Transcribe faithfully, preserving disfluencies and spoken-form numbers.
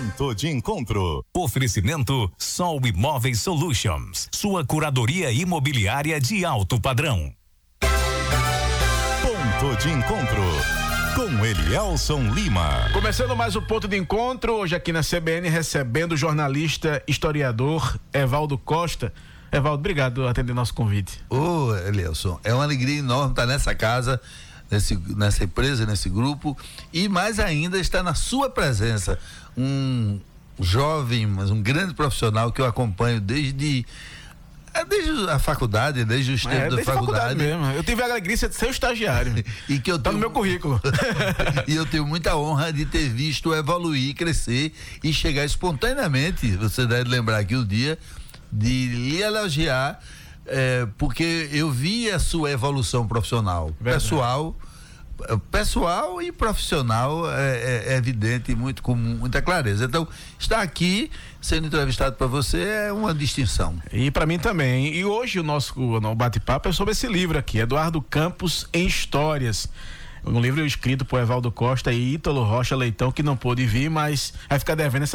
Ponto de encontro. Oferecimento Sol Imóveis Solutions. Sua curadoria imobiliária de alto padrão. Ponto de encontro. Com Elielson Lima. Começando mais o Ponto de Encontro, hoje aqui na C B N, recebendo o jornalista, historiador Evaldo Costa. Evaldo, obrigado por atender nosso convite. Ô, Elielson, é uma alegria enorme estar nessa casa, nesse, nessa empresa, nesse grupo, e mais ainda estar na sua presença, um jovem, mas um grande profissional que eu acompanho desde desde a faculdade, desde os tempos é, da faculdade. faculdade mesmo. Eu tive a alegria de ser o estagiário. E que eu tá tenho, no meu currículo. E eu tenho muita honra de ter visto evoluir, crescer e chegar espontaneamente, você deve lembrar aqui o dia, de lhe elogiar, é, porque eu vi a sua evolução profissional, Verdade. pessoal, pessoal e profissional, é, é evidente e muito, com muita clareza. Então, estar aqui sendo entrevistado para você é uma distinção. E para mim também. E hoje o nosso o bate-papo é sobre esse livro aqui, Eduardo Campos em Histórias. Um livro escrito por Evaldo Costa e Ítalo Rocha Leitão, que não pôde vir, mas vai ficar devendo essa